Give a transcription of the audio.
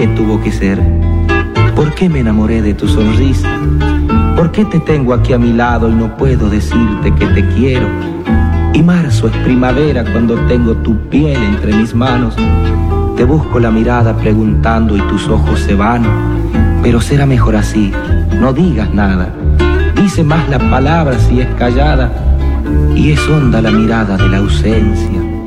¿Qué tuvo que ser? ¿Por qué me enamoré de tu sonrisa? ¿Por qué te tengo aquí a mi lado y no puedo decirte que te quiero? Y marzo es primavera cuando tengo tu piel entre mis manos. Te busco la mirada preguntando y tus ojos se van. Pero será mejor así, no digas nada. Dice más la palabra si es callada. Y es honda la mirada de la ausencia.